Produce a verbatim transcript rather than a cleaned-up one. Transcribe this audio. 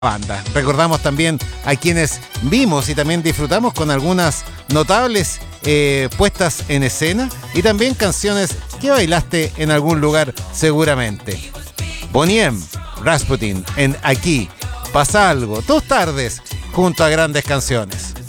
banda. Recordamos también a quienes vimos y también disfrutamos con algunas notables eh, puestas en escena y también canciones que bailaste en algún lugar seguramente. Bonnie M, Rasputin en Aquí pasa algo, dos tardes junto a grandes canciones.